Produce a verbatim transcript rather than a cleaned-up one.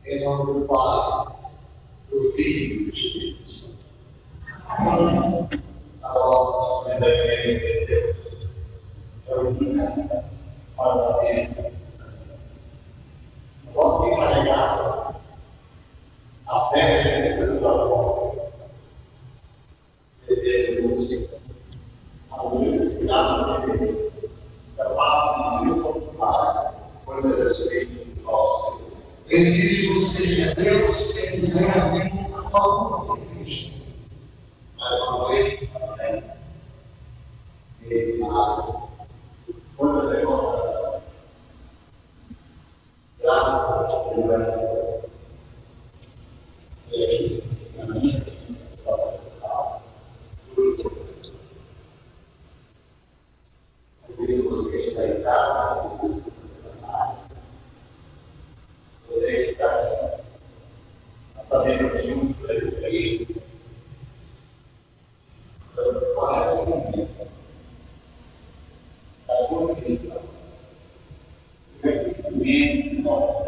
Em nome do Pai, do Filho e do Espírito Santo. A vossa soberania de Deus, reunida para a vida. Vosso encarregado, a fé de Deus da porta, desejo a universidade de Deus, da parte de Deus como Pai, por Deus Espírito nosso. Bendito seja Deus que nos reuniu na palma de Cristo. Mais uma vez, amém. E a quando levanta, graças a Deus, e aqui, na minha porque você que está em casa, você que está fazendo nenhum presente, alguma questão, conhecimento,